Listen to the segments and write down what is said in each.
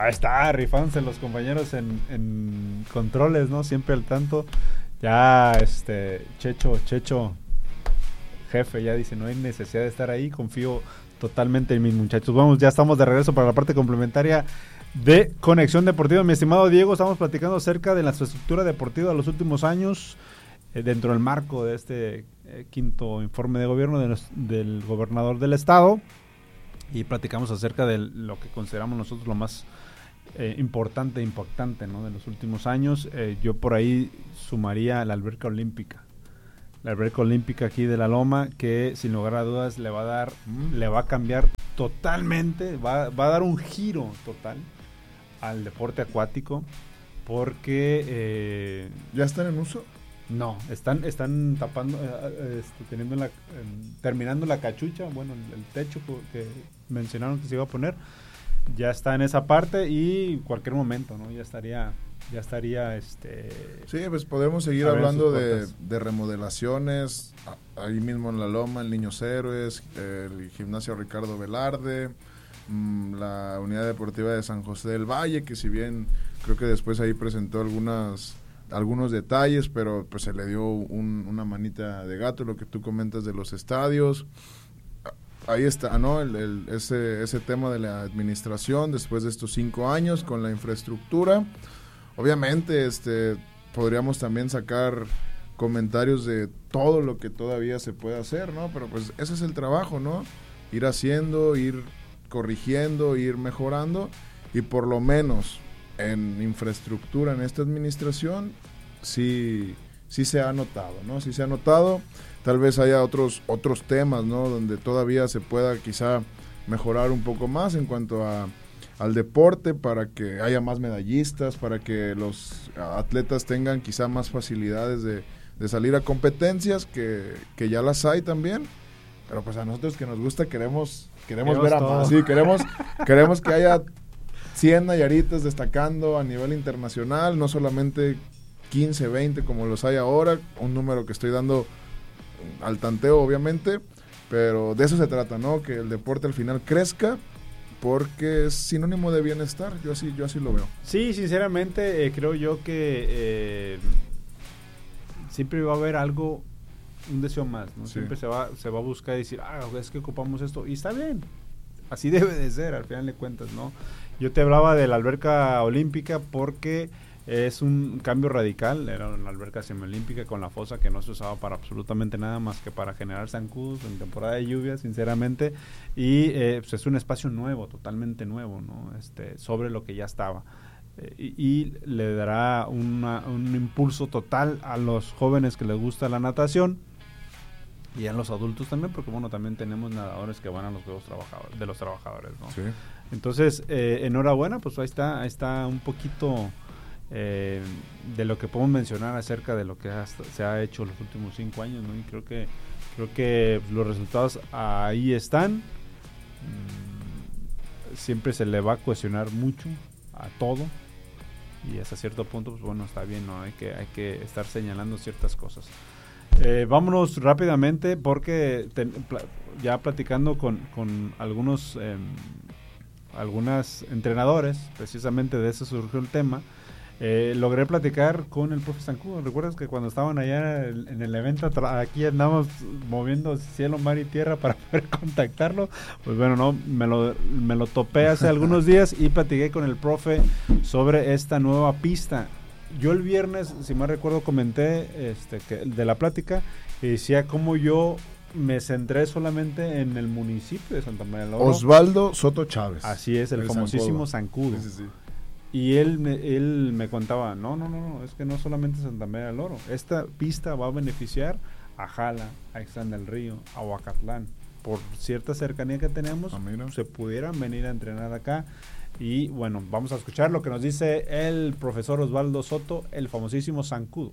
Ahí está, rifándose los compañeros en controles, ¿no? Siempre al tanto. Ya, Checho, jefe, ya dice, no hay necesidad de estar ahí, confío totalmente en mis muchachos. Vamos, ya estamos de regreso para la parte complementaria de Conexión Deportiva. Mi estimado Diego, estamos platicando acerca de la infraestructura deportiva de los últimos años, dentro del marco de este quinto informe de gobierno del gobernador del estado, y platicamos acerca de lo que consideramos nosotros lo más importante e impactante, ¿no?, de los últimos años. Yo por ahí sumaría la alberca olímpica. La alberca olímpica aquí de La Loma, que sin lugar a dudas le va a cambiar totalmente, va a dar un giro total al deporte acuático, porque ¿ya están en uso? No, están tapando, terminando la cachucha, bueno, el techo que mencionaron que se iba a poner, ya está en esa parte, y cualquier momento, ¿no?, ya estaría Sí, pues podemos seguir hablando de remodelaciones ahí mismo en La Loma, el Niños Héroes, el gimnasio Ricardo Velarde, la unidad deportiva de San José del Valle, que si bien creo que después ahí presentó algunos detalles, pero pues se le dio una manita de gato. Lo que tú comentas de los estadios, ahí está, ¿no? Ese tema de la administración después de estos 5 años con la infraestructura. Obviamente, podríamos también sacar comentarios de todo lo que todavía se puede hacer, ¿no? Pero pues ese es el trabajo, ¿no? Ir haciendo, ir corrigiendo, ir mejorando, y por lo menos en infraestructura en esta administración sí se ha notado, ¿no? Sí se ha notado. Tal vez haya otros temas, ¿no?, donde todavía se pueda quizá mejorar un poco más en cuanto al deporte, para que haya más medallistas, para que los atletas tengan quizá más facilidades de salir a competencias, que ya las hay también, pero pues a nosotros que nos gusta queremos ver a más, sí, queremos que haya 100 Nayaritas destacando a nivel internacional, no solamente 15, 20 como los hay ahora, un número que estoy dando al tanteo obviamente, pero de eso se trata, ¿no?, que el deporte al final crezca, porque es sinónimo de bienestar. Yo así lo veo. Sí, sinceramente creo yo que siempre va a haber algo, un deseo más, ¿no? Sí. Siempre se va a buscar decir, es que ocupamos esto, y está bien, así debe de ser al final de cuentas, ¿no? Yo te hablaba de la alberca olímpica porque es un cambio radical. Era una alberca semiolímpica con la fosa que no se usaba para absolutamente nada más que para generar zancudos en temporada de lluvia, sinceramente, y pues es un espacio nuevo, totalmente nuevo, ¿no? Sobre lo que ya estaba, y le dará un impulso total a los jóvenes que les gusta la natación, y a los adultos también, porque bueno, también tenemos nadadores que van a los juegos de los trabajadores, ¿no? Sí. Entonces, enhorabuena, pues ahí está un poquito de lo que podemos mencionar acerca de lo que se ha hecho los últimos 5 años, ¿no? Y creo que los resultados ahí están. Siempre se le va a cuestionar mucho a todo, y hasta cierto punto, pues bueno, está bien, ¿no? Hay que estar señalando ciertas cosas. Vámonos rápidamente, porque ya platicando con algunos entrenadores, precisamente de eso surgió el tema. Logré platicar con el profe Zancudo. ¿Recuerdas que cuando estaban allá en el evento, aquí andamos moviendo cielo, mar y tierra para poder contactarlo? Pues bueno, no, me lo topé hace algunos días y platiqué con el profe sobre esta nueva pista. Yo el viernes, si mal recuerdo, comenté que de la plática, y decía cómo yo me centré solamente en el municipio de Santa María del Oro. Osvaldo Soto Chávez. Así es, el famosísimo Zancudo. Sí. Y él me contaba, no, es que no solamente Santa María del Oro. Esta pista va a beneficiar a Jala, a Ixtlán del Río, a Huacatlán. Por cierta cercanía que tenemos, se pudieran venir a entrenar acá. Y bueno, vamos a escuchar lo que nos dice el profesor Osvaldo Soto, el famosísimo Zancudo.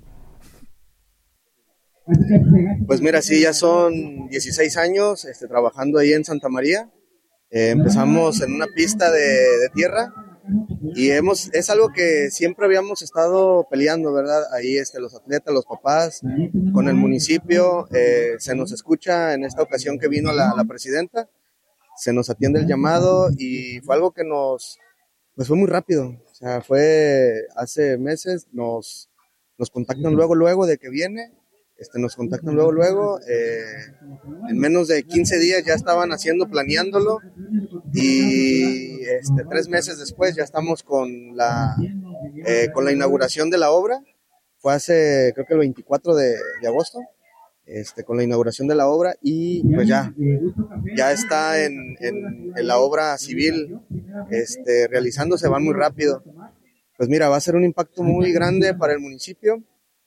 Pues mira, sí, ya son 16 años trabajando ahí en Santa María. Empezamos en una pista de tierra, y es algo que siempre habíamos estado peleando, ¿verdad? Ahí los atletas, los papás, con el municipio. Se nos escucha en esta ocasión que vino la presidenta, se nos atiende el llamado, y fue algo que nos Pues fue muy rápido, o sea, fue hace meses, nos contactan luego de que viene, nos contactan luego, en menos de 15 días ya estaban planeándolo, y 3 meses después ya estamos con la inauguración de la obra. Fue hace, creo que el 24 de agosto, con la inauguración de la obra, y pues ya está en la obra civil realizándose, va muy rápido. Pues mira, va a ser un impacto muy grande para el municipio.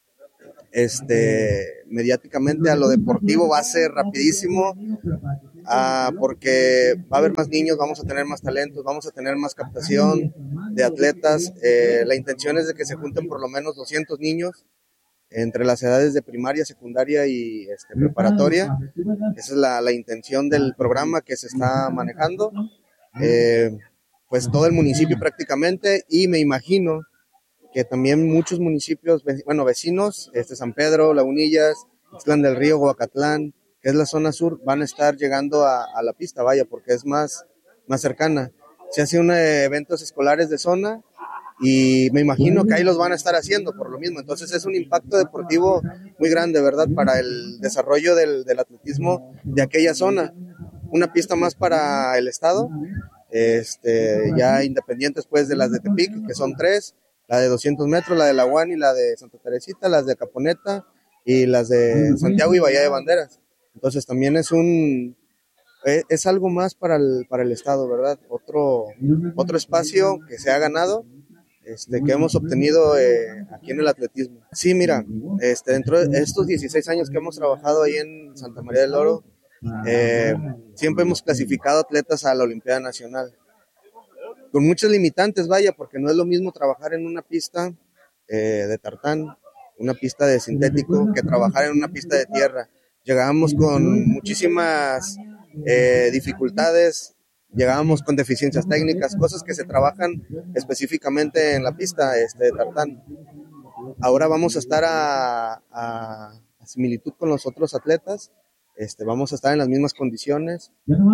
Mediáticamente a lo deportivo va a ser rapidísimo, porque va a haber más niños, vamos a tener más talentos, vamos a tener más captación de atletas. La intención es de que se junten por lo menos 200 niños entre las edades de primaria, secundaria y preparatoria. Esa es la intención del programa que se está manejando. Pues todo el municipio prácticamente, y me imagino que también muchos municipios, vecinos, San Pedro, Lagunillas, Ixtlán del Río, Huacatlán, que es la zona sur, van a estar llegando a la pista, porque es más cercana. Se hacen eventos escolares de zona, y me imagino que ahí los van a estar haciendo por lo mismo. Entonces es un impacto deportivo muy grande, ¿verdad?, para el desarrollo del atletismo de aquella zona. Una pista más para el estado, ya independientes pues de las de Tepic, que son 3, la de 200 metros, la de La Guan y la de Santa Teresita, las de Caponeta y las de Santiago y Bahía de Banderas. Entonces también es algo más para el estado, ¿verdad? Otro espacio que se ha ganado, que hemos obtenido aquí en el atletismo. Sí, mira, dentro de estos 16 años que hemos trabajado ahí en Santa María del Oro, siempre hemos clasificado atletas a la Olimpiada Nacional. Con muchas limitantes, porque no es lo mismo trabajar en una pista de tartán, una pista de sintético, que trabajar en una pista de tierra. Llegábamos con muchísimas dificultades, llegábamos con deficiencias técnicas, cosas que se trabajan específicamente en la pista de tartán. Ahora vamos a estar a similitud con los otros atletas, vamos a estar en las mismas condiciones.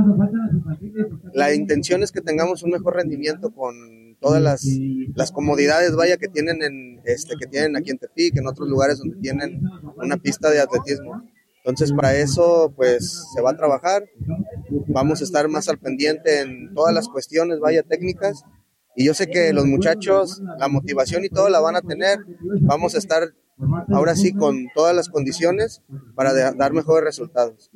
La intención es que tengamos un mejor rendimiento con todas las comodidades, que tienen que tienen aquí en Tepic, en otros lugares donde tienen una pista de atletismo. Entonces, para eso, pues, se va a trabajar. Vamos a estar más al pendiente en todas las cuestiones, técnicas. Y yo sé que los muchachos, la motivación y todo la van a tener. Vamos a estar ahora sí con todas las condiciones para dar mejores resultados.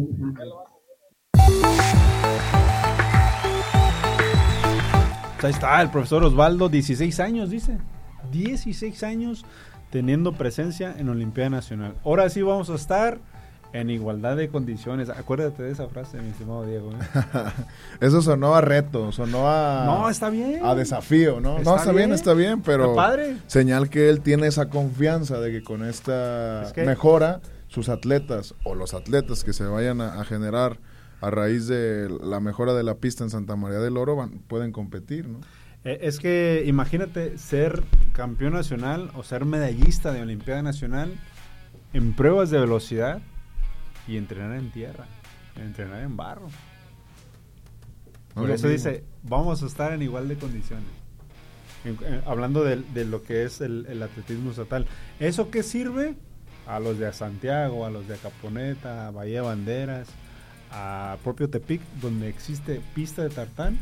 Ahí está el profesor Osvaldo, 16 años, dice. 16 años teniendo presencia en Olimpiada Nacional. Ahora sí vamos a estar en igualdad de condiciones. Acuérdate de esa frase, mi estimado Diego. Eso sonó a reto, sonó a... No, está bien. A desafío, ¿no? Está bien, pero... Está padre. Señal que él tiene esa confianza de que con esta mejora, sus atletas o los atletas que se vayan a generar a raíz de la mejora de la pista en Santa María del Oro pueden competir, ¿no? Es que imagínate ser campeón nacional o ser medallista de Olimpiada Nacional en pruebas de velocidad y entrenar en tierra, entrenar en barro. Por eso dice, vamos a estar en igual de condiciones. Hablando de lo que es el atletismo estatal. ¿Eso qué sirve? A los de Santiago, a los de Caponeta, a Bahía de Banderas, a propio Tepic, donde existe pista de tartán,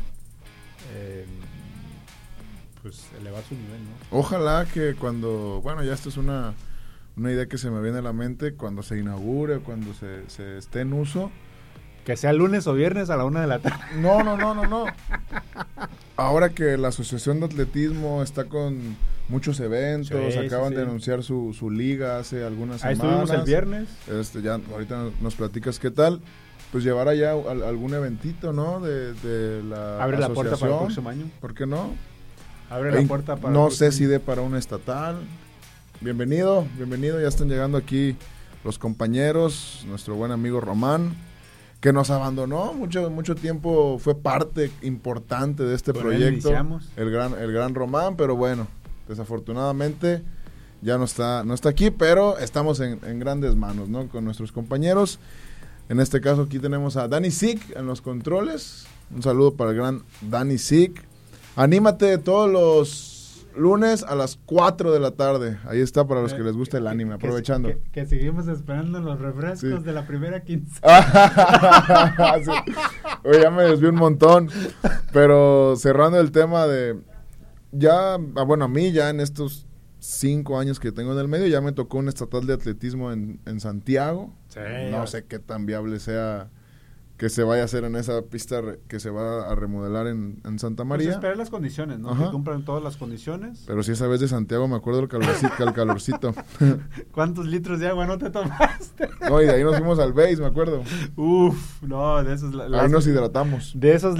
pues elevar su nivel, ¿no? Ojalá que cuando, ya esto es una idea que se me viene a la mente, cuando se inaugure, cuando se esté en uso, que sea lunes o viernes a la 1 de la tarde. No. Ahora que la Asociación de Atletismo está con muchos eventos, acaban de anunciar su liga hace algunas semanas. Ahí estuvimos el viernes. Ya ahorita nos platicas qué tal. Pues llevar allá algún eventito, ¿no? De la Abre asociación. La puerta para el próximo año. ¿Por qué no? Abre la puerta para... No sé si dé para un estatal. Bienvenido, ya están llegando aquí los compañeros, nuestro buen amigo Román, que nos abandonó mucho tiempo, fue parte importante de este proyecto, el gran Román, pero bueno, desafortunadamente ya no está aquí, pero estamos en grandes manos, ¿no? Con nuestros compañeros. En este caso aquí tenemos a Dani Sick en los controles, un saludo para el gran Dani Sick. Anímate todos los lunes a las 4 de la tarde. Ahí está para los que les gusta el anime, aprovechando. Que seguimos esperando los refrescos de la primera quincena. Sí. Oye, ya me desvié un montón. Pero cerrando el tema de... Ya, bueno, a mí ya en estos 5 años que tengo en el medio, ya me tocó un estatal de atletismo en Santiago. Sí, no sé qué tan viable sea que se vaya a hacer en esa pista que se va a remodelar en Santa María. Pues esperar las condiciones, ¿no? Ajá. Que cumplan todas las condiciones. Pero si esa vez de Santiago me acuerdo el calorcito. ¿Cuántos litros de agua no te tomaste? No, y de ahí nos fuimos al base, me acuerdo. Uf, no, de esos... Ahí nos hidratamos. De esos